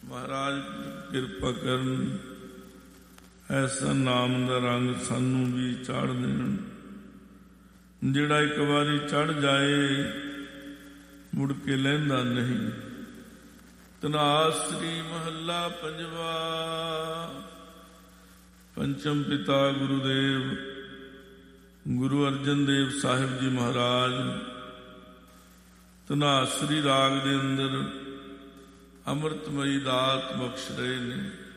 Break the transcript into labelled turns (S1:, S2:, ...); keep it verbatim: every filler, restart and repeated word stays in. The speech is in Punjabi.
S1: ਮਹਾਰਾਜ ਕਿਰਪਾ ਕਰਨ, ਐਸਾ ਨਾਮ ਦਾ ਰੰਗ ਸਾਨੂੰ ਵੀ ਚਾੜ ਦੇਣ, ਜਿਹੜਾ ਇੱਕ ਵਾਰੀ ਚੜ ਜਾਏ ਮੁੜ ਕੇ ਲਹਿੰਦਾ ਨਹੀਂ। ਧਨਾਸਰੀ ਮਹੱਲਾ ਪੰਜਵਾ। ਪੰਚਮ ਪਿਤਾ ਗੁਰੂਦੇਵ ਗੁਰੂ ਅਰਜਨ ਦੇਵ ਸਾਹਿਬ ਜੀ ਮਹਾਰਾਜ ਧਨਾਸਰੀ ਰਾਗ ਦੇ ਅੰਦਰ ਅੰਮ੍ਰਿਤਮਈ ਦਾਤ ਬਖਸ਼ ਰਹੇ ਨੇ।